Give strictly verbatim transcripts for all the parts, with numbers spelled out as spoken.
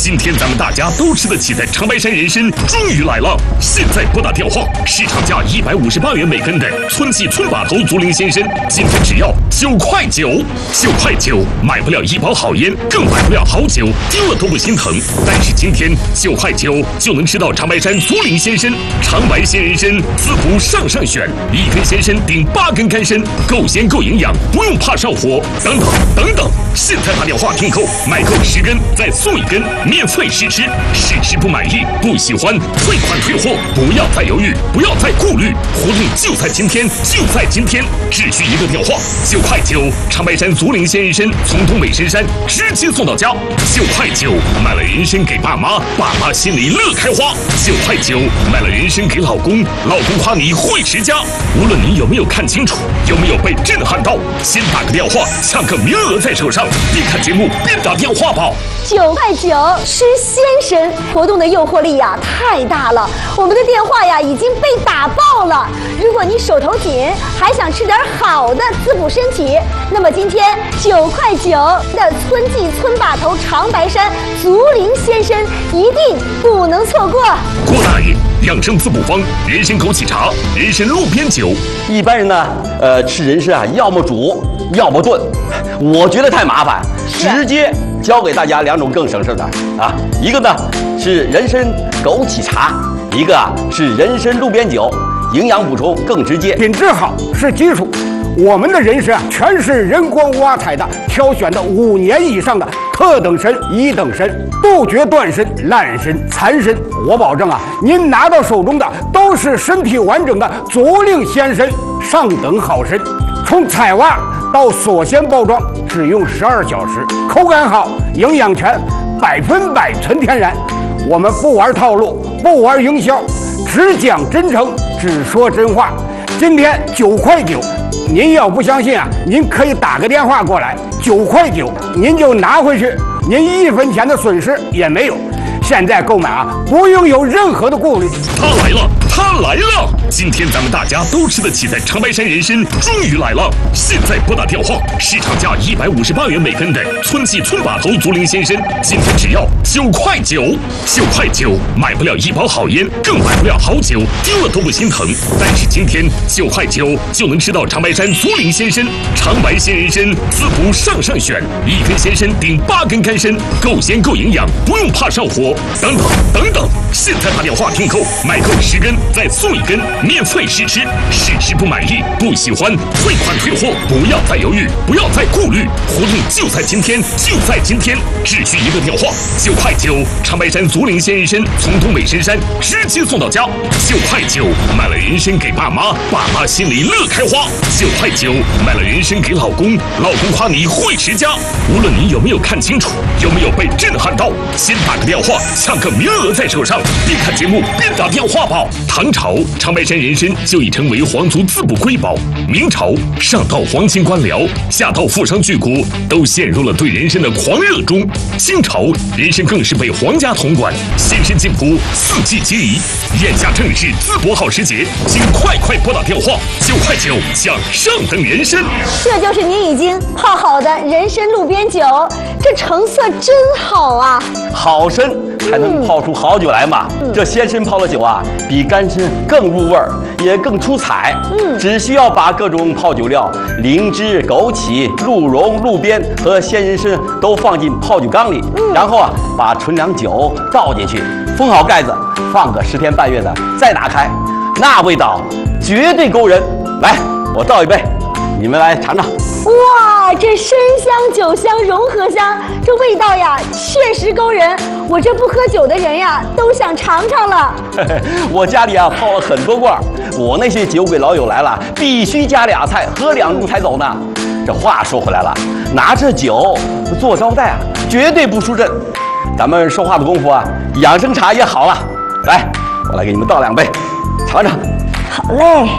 今天咱们大家都吃得起的长白山人参终于来了！现在拨打电话，市场价一百五十八元每根的村记村把头竹林鲜参，今天只要九块九，九块九买不了一包好烟，更买不了好酒，丢了都不心疼。但是今天九块九就能吃到长白山竹林鲜参，长白鲜人参，滋补上上选，一根鲜参顶八根干参，够鲜够营养，不用怕上火。等等等等，现在打电话订购，买够十根再送一根，免费试吃，试吃不满意不喜欢退款退货，不要再犹豫，不要再顾虑，活动就在今天，就在今天，只需一个电话，九块九，长白山竹林鲜人参从东北深山直接送到家，九块九买了人参给爸妈，爸妈心里乐开花，九块九买了人参给老公，老公夸你会持家。无论你有没有看清楚，有没有被震撼到，先打个电话抢个名额在手上，边看节目边打电话吧。 九块九吃鲜参活动的诱惑力呀太大了，我们的电话呀已经被打爆了。如果你手头紧，还想吃点好的滋补身体，那么今天九块九的村记村把头长白山竹林鲜参一定不能错过。 郭大爷，养生滋补方：人参枸杞茶、人参路边酒。 一般人呢，呃，吃人参啊，要么煮，要么炖。我觉得太麻烦，直接教给大家两种更省事的啊。一个呢是人参枸杞茶，一个啊是人参路边酒，营养补充更直接， 品质好是基础。我们的人参啊，全是人工挖采的，挑选的五年以上的特等参、一等参，杜绝断参、烂参、残参。我保证啊，您拿到手中的都是身体完整的竹林鲜参，上等好参。从采挖到锁鲜包装，只用十二小时，口感好，营养全，百分百纯天然。我们不玩套路，不玩营销，只讲真诚，只说真话。今天九块九，您要不相信啊，您可以打个电话过来，九块九您就拿回去，您一分钱的损失也没有。现在购买啊，不用有任何的顾虑。 他来了，他来了！今天咱们大家都吃得起的长白山人参终于来了！现在拨打电话，市场价一百五十八元每根的村记村把头竹林鲜参，今天只要九块九，九块九买不了一包好烟，更买不了好酒，丢了都不心疼。但是今天九块九就能吃到长白山竹林鲜参，长白鲜人参，滋补上上选，一根鲜参顶八根干参，够鲜够营养，不用怕上火。等等等等，现在打电话订购，买够十根再送一根，免费试吃，试吃不满意不喜欢退款退货，不要再犹豫，不要再顾虑，活动就在今天，就在今天，只需一个电话，九块九，长白山竹林鲜人参从东北深山直接送到家，九块九买了人参给爸妈，爸妈心里乐开花，九块九买了人参给老公，老公夸你会持家。无论你有没有看清楚，有没有被震撼到，先打个电话抢个名额在手上，边看节目边打电话吧。唐朝长白山人参就已成为皇族滋补瑰宝，明朝上到皇亲官僚，下到富商巨贾，都陷入了对人参的狂热中。清朝人参更是被皇家统管，鲜参进补，四季皆宜。眼下正是滋补好时节，请快快拨打电话，九块九享上等人参。 这就是您已经泡好的人参路边酒，这成色真好啊！ 好参才能泡出好酒来嘛。嗯、这鲜参泡的酒啊，比干参更入味儿，也更出彩。嗯，只需要把各种泡酒料，灵芝、枸杞、鹿茸、鹿鞭和鲜人参都放进泡酒缸里，嗯、然后啊，把纯粮酒倒进去，封好盖子，放个十天半月的，再打开，那味道绝对勾人。来，我倒一杯，你们来尝尝。 哇，这参香酒香融合香，这味道呀确实勾人。我这不喝酒的人呀，都想尝尝了。 我家里啊泡了很多罐，我那些酒鬼老友来了，必须加俩菜，喝两盅才走呢。这话说回来了，拿着酒做招待啊，绝对不输阵。咱们说话的功夫啊，养生茶也好了。来，我来给你们倒两杯，尝尝。 好嘞。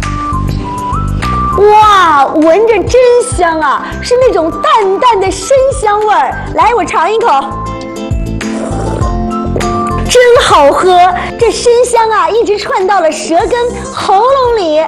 哇，闻着真香啊，是那种淡淡的参香味儿。来，我尝一口，真好喝。这参香啊，一直串到了舌根、喉咙里，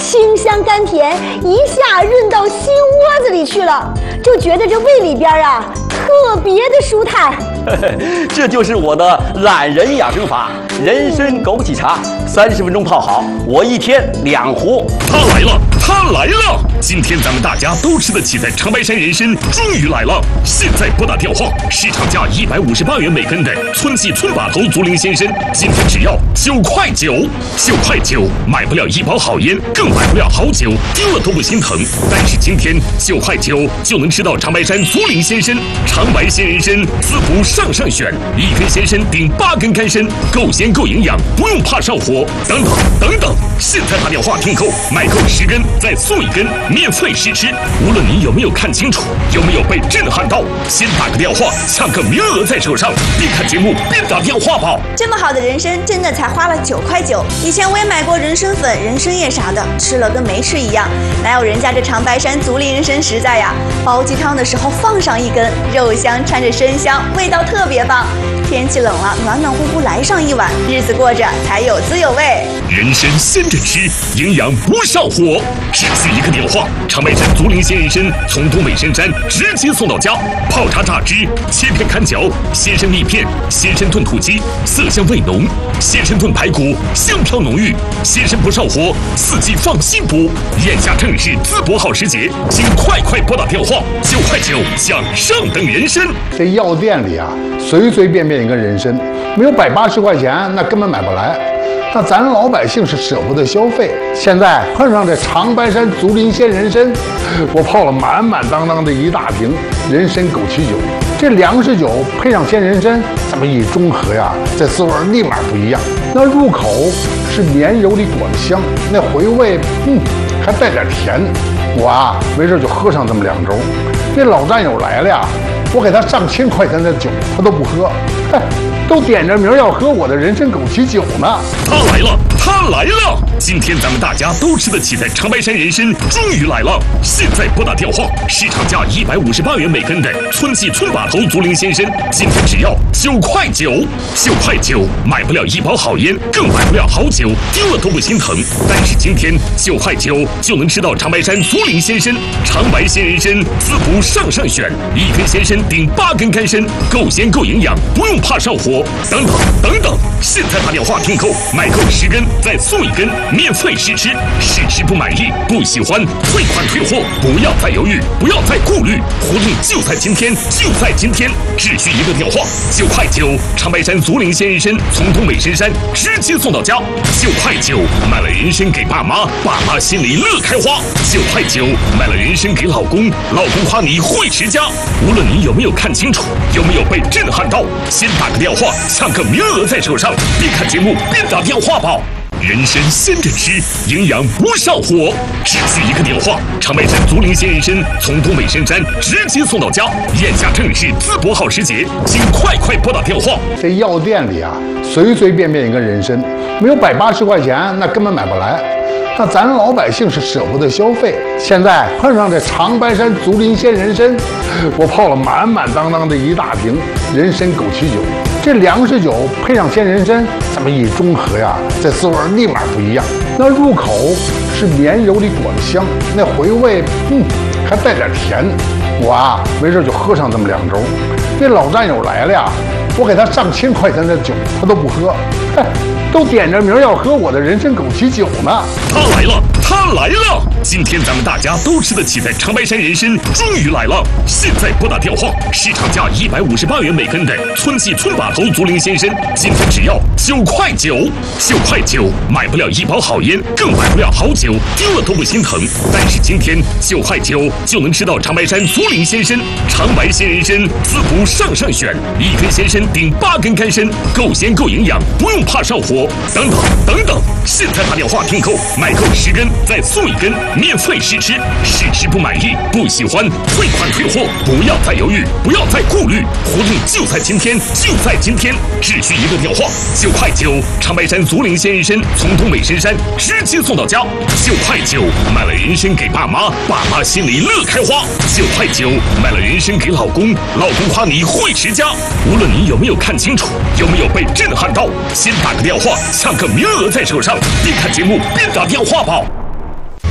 清香甘甜，一下润到心窝子里去了，就觉得这胃里边啊特别的舒坦。 这就是我的懒人养生法，人参枸杞茶，三十分钟泡好，我一天两壶。 它来了，它来了！今天咱们大家都吃得起的长白山人参终于来了！现在拨打电话，市场价一百五十八元每根的村记村把头竹林鲜参，今天只要九块九，九块九买不了一包好烟，更买不了好酒，丢了都不心疼。但是今天九块九就能吃到长白山竹林鲜参，长白鲜人参，滋补上上选，一根鲜参顶八根干参，够鲜够营养，不用怕上火。等等等等，现在打电话订购，买够十根再送一根，免费试吃。无论你有没有看清楚，有没有被震撼到，先打个电话抢个名额在手上，边看节目边打电话吧。 这么好的人参，真的才花了九块九。以前我也买过人参粉、人参叶啥的，吃了跟没吃一样，哪有人家这长白山竹林人参实在呀？煲鸡汤的时候放上一根，肉香掺着参香，味道特别棒。天气冷了，暖暖乎乎来上一碗，日子过着才有滋有味。 人参鲜着吃，营养不上火，只需一个电话，长白山竹林鲜人参从东北深山直接送到家，泡茶榨汁，切片看嚼，鲜参蜜片，鲜参炖土鸡，色香味浓，鲜参炖排骨，香飘浓郁，鲜参不上火，四季放心补。眼下正是滋补好时节，请快快拨打电话，九块九享上等人参。 这药店里啊，随随便便一个人参，没有百八十块钱，那根本买不来。那咱老百姓是舍不得消费，现在碰上这长白山竹林鲜人参，我泡了满满当当的一大瓶人参枸杞酒。这粮食酒配上鲜人参，这么一中和呀，这滋味立马不一样。那入口是绵柔的果子香，那回味嗯还带点甜。我啊没事就喝上这么两盅。这老战友来了呀，我给他上千块钱的酒，他都不喝，嗨，都点着名要喝我的人参枸杞酒呢。 他来了，他来了！今天咱们大家都吃得起的长白山人参终于来了！现在拨打电话，市场价一百五十八元每根的村记村把头竹林鲜参，今天只要九块九，九块九买不了一包好烟，更买不了好酒，丢了都不心疼。但是今天九块九就能吃到长白山竹林鲜参，长白鲜人参，滋补上上选，一根鲜参顶八根干参，够鲜够营养，不用怕上火。等等等等，现在打电话订购，买够十根再送一根，免费试吃。试吃不满意不喜欢，退款退货，不要再犹豫，不要再顾虑，活动就在今天，就在今天，只需一个电话，九块九，长白山竹林鲜人参从东北深山直接送到家，九块九买了人参给爸妈，爸妈心里乐开花，九块九买了人参给老公，老公夸你会持家。无论你有没有看清楚，有没有被震撼到，先打个电话抢个名额在手上，边看节目边打电话吧。人参鲜着吃，营养不上火，只需一个电话，长白山竹林鲜人参从东北深山直接送到家。眼下正是滋补好时节，请快快拨打电话。 这药店里啊，随随便便一个人参，没有百八十块钱，那根本买不来。那咱老百姓是舍不得消费，现在碰上这长白山竹林鲜人参，我泡了满满当当的一大瓶人参枸杞酒。这粮食酒配上鲜人参，这么一中和呀，这滋味立马不一样。那入口是绵柔的果子香，那回味嗯还带点甜。我啊没事就喝上这么两盅。这老战友来了呀，我给他上千块钱的酒，他都不喝，嗨，都点着名要喝我的人参枸杞酒呢。 他来了，他来了！今天咱们大家都吃得起的长白山人参终于来了！现在拨打电话，市场价一百五十八元每根的村记村把头竹林鲜参，今天只要九块九，九块九买不了一包好烟，更买不了好酒，丢了都不心疼。但是今天九块九就能吃到长白山竹林鲜参，长白鲜人参，滋补上上选，一根鲜参顶八根干参，够鲜够营养，不用怕上火。等等等等，现在打电话订购，买够十根再送一根，免费试吃。试吃不满意不喜欢，退款退货，不要再犹豫，不要再顾虑，活动就在今天，就在今天，只需一个电话，九块九，长白山竹林鲜人参从东北深山直接送到家，九块九买了人参给爸妈，爸妈心里乐开花，九块九买了人参给老公，老公夸你会持家。无论你有没有看清楚，有没有被震撼到，先打个电话抢个名额在手上，边看节目边打电话吧。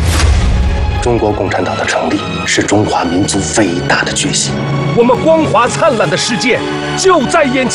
中国共产党的成立是中华民族伟大的决心。 我们光华灿烂的世界就在眼前。